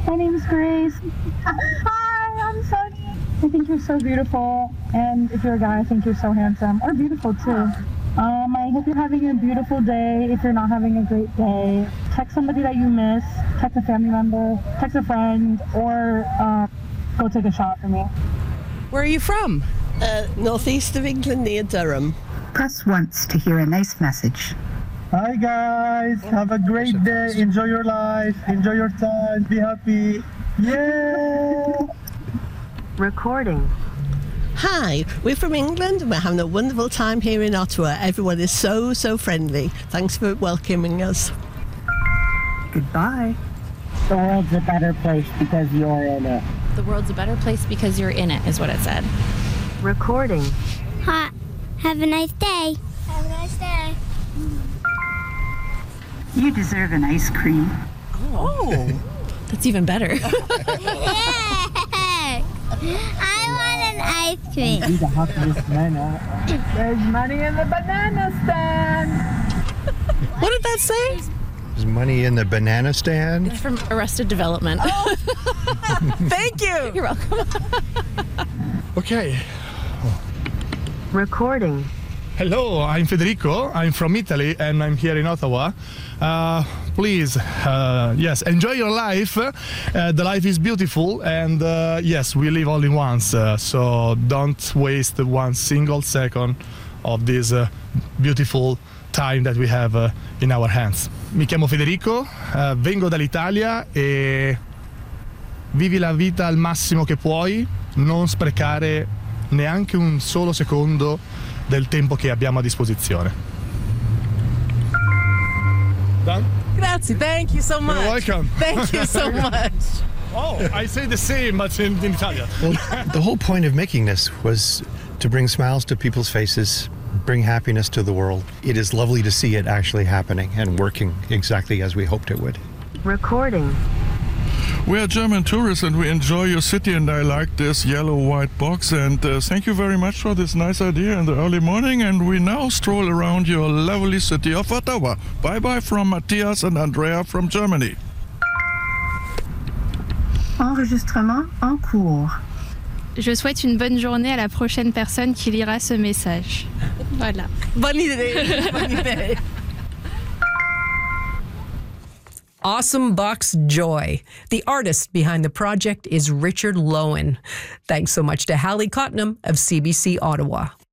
My name's Grace. Hi, I'm Sunny. I think you're so beautiful, and if you're a guy, I think you're so handsome, or beautiful too. I hope you're having a beautiful day. If you're not having a great day, text somebody that you miss, text a family member, text a friend, or go take a shot for me. Where are you from? Northeast of England, near Durham. Press once to hear a nice message. Hi guys, have a great day. Enjoy your life, enjoy your time, be happy. Yeah! Recording. Hi, we're from England and we're having a wonderful time here in Ottawa. Everyone is so friendly. Thanks for welcoming us. Goodbye. The world's a better place because you're in it. The world's a better place because you're in it, is what it said. Recording. Hi. Have a nice day. Have a nice day. You deserve an ice cream. Oh, that's even better. Yeah. I want an ice cream. Be the happiest man. There's money in the banana stand. What did that say? There's money in the banana stand. It's from Arrested Development. Oh. Thank you. You're welcome. Okay. Recording. Hello, I'm Federico. I'm from Italy and I'm here in Ottawa. Please, yes, enjoy your life. The life is beautiful and yes, we live only once. So don't waste one single second of this beautiful time that we have in our hands. Mi chiamo Federico, vengo dall'Italia e vivi la vita al massimo che puoi, non sprecare neanche un solo secondo del tempo che abbiamo a disposizione. Done? Grazie. Thank you so much. You're welcome. Thank you so much. Oh, I say the same, but in Italian. Well, the whole point of making this was to bring smiles to people's faces, bring happiness to the world. It is lovely to see it actually happening and working exactly as we hoped it would. Recording. We are German tourists and we enjoy your city, and I like this yellow-white box, and thank you very much for this nice idea in the early morning, and we now stroll around your lovely city of Ottawa. Bye-bye from Matthias and Andrea from Germany. Enregistrement en cours. Je souhaite une bonne journée à la prochaine personne qui lira ce message. Voilà. Bonne idée. Bonne idée. Awesome Box Joy. The artist behind the project is Richard Lowen. Thanks so much to Hallie Cottenham of CBC Ottawa.